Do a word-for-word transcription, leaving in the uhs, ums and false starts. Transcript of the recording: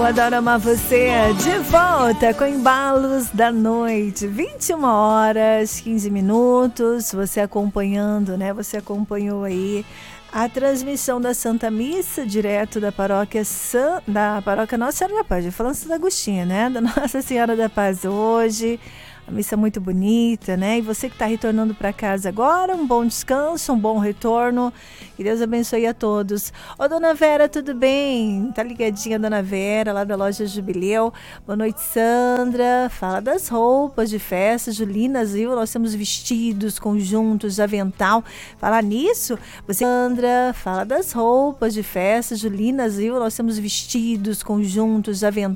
Adoro Amar Você, de volta com Embalos da Noite, vinte e uma horas, quinze minutos, você acompanhando, né? Você acompanhou aí a transmissão da Santa Missa, direto da paróquia San, da paróquia Nossa Senhora da Paz, falando Santo Agostinho, né? Da Nossa Senhora da Paz hoje. A missa muito bonita, né? E você que está retornando para casa agora, um bom descanso, um bom retorno. Que Deus abençoe a todos. Ô, Dona Vera, tudo bem? Tá ligadinha, Dona Vera, lá da loja Jubileu. Boa noite, Sandra. Fala das roupas de festa, Julinas, viu? Nós temos vestidos, conjuntos, avental. Falar nisso, você, Sandra, fala das roupas de festa, Julinas, viu? Nós temos vestidos, conjuntos, avental.